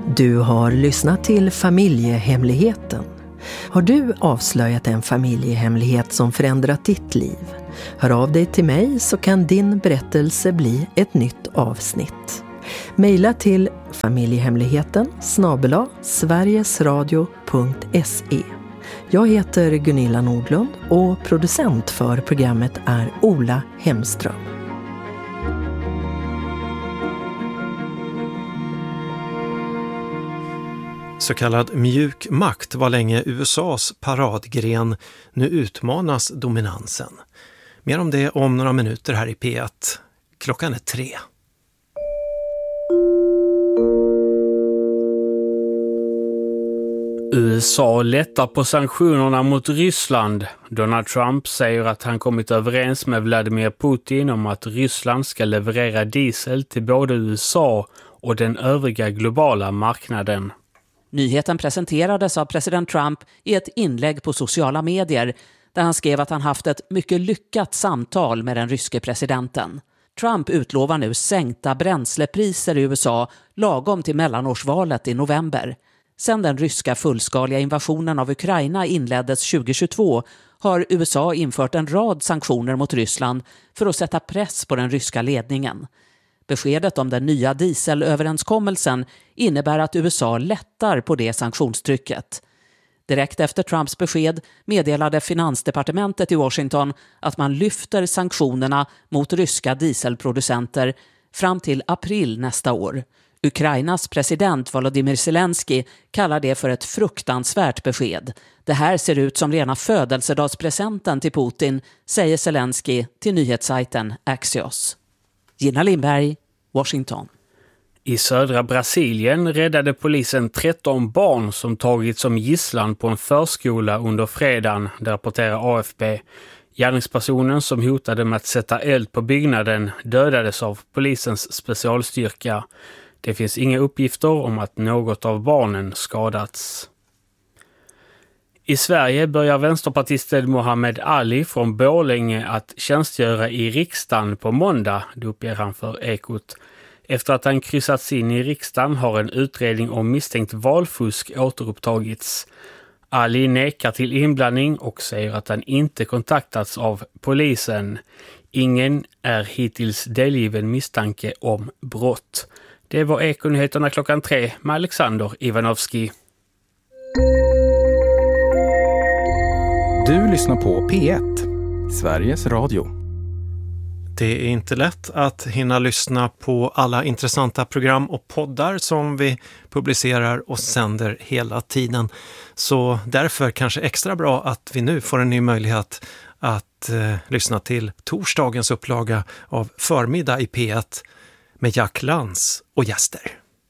Du har lyssnat till Familjehemligheten. Har du avslöjat en familjehemlighet som förändrat ditt liv? Hör av dig till mig så kan din berättelse bli ett nytt avsnitt. Maila till familjehemligheten@sverigesradio.se. Jag heter Gunilla Nordlund och producent för programmet är Ola Hemström. Så kallad mjuk makt var länge USAs paradgren. Nu utmanas dominansen. Mer om det om några minuter här i P1. Klockan är 3. USA lättar på sanktionerna mot Ryssland. Donald Trump säger att han kommit överens med Vladimir Putin om att Ryssland ska leverera diesel till både USA och den övriga globala marknaden. Nyheten presenterades av president Trump i ett inlägg på sociala medier där han skrev att han haft ett mycket lyckat samtal med den ryske presidenten. Trump utlovar nu sänkta bränslepriser i USA lagom till mellanårsvalet i november. Sedan den ryska fullskaliga invasionen av Ukraina inleddes 2022 har USA infört en rad sanktioner mot Ryssland för att sätta press på den ryska ledningen. Beskedet om den nya dieselöverenskommelsen innebär att USA lättar på det sanktionstrycket. Direkt efter Trumps besked meddelade finansdepartementet i Washington att man lyfter sanktionerna mot ryska dieselproducenter fram till april nästa år. Ukrainas president Volodymyr Zelensky kallar det för ett fruktansvärt besked. Det här ser ut som rena födelsedagspresenten till Putin, säger Zelensky till nyhetssajten Axios. Gina Lindberg, Washington. I södra Brasilien räddade polisen 13 barn som tagits som gisslan på en förskola under fredagen, det rapporterar AFP. Gärningspersonen som hotade med att sätta eld på byggnaden dödades av polisens specialstyrka. Det finns inga uppgifter om att något av barnen skadats. I Sverige börjar vänsterpartisten Mohammed Ali från Borlänge att tjänstgöra i riksdagen på måndag, det uppger han för Ekot. Efter att han kryssats in i riksdagen har en utredning om misstänkt valfusk återupptagits. Ali nekar till inblandning och säger att han inte kontaktats av polisen. Ingen är hittills delgiven misstanke om brott. Det var Ekonyheterna klockan 3 med Alexander Ivanovski. Du lyssnar på P1, Sveriges Radio. Det är inte lätt att hinna lyssna på alla intressanta program och poddar som vi publicerar och sänder hela tiden. Så därför kanske extra bra att vi nu får en ny möjlighet att lyssna till torsdagens upplaga av Förmiddag i P1 med Jack Lantz och gäster.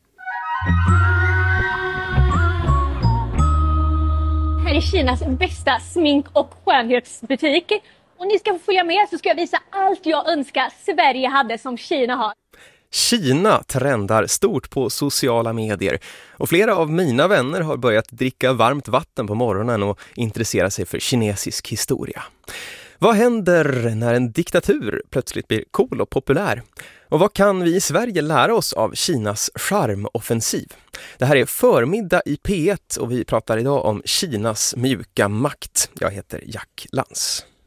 Här är Kinas bästa smink- och skönhetsbutik. Och ni ska få följa med så ska jag visa allt jag önskar Sverige hade som Kina har. Kina trendar stort på sociala medier och flera av mina vänner har börjat dricka varmt vatten på morgonen och intressera sig för kinesisk historia. Vad händer när en diktatur plötsligt blir cool och populär? Och vad kan vi i Sverige lära oss av Kinas charmoffensiv? Det här är Förmiddag i P1 och vi pratar idag om Kinas mjuka makt. Jag heter Jack Lantz.